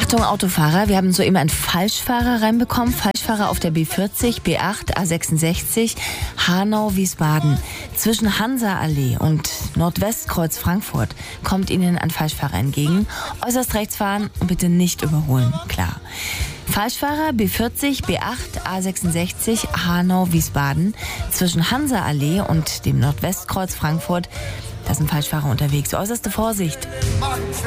Achtung Autofahrer, wir haben soeben einen Falschfahrer reinbekommen. Falschfahrer auf der B40, B8, A66, Hanau-Wiesbaden. Zwischen Hansa-Allee und Nordwestkreuz Frankfurt kommt Ihnen ein Falschfahrer entgegen. Äußerst rechts fahren und bitte nicht überholen, klar. Falschfahrer B40, B8, A66, Hanau-Wiesbaden. Zwischen Hansa-Allee und dem Nordwestkreuz Frankfurt, da ist ein Falschfahrer unterwegs. Äußerste Vorsicht.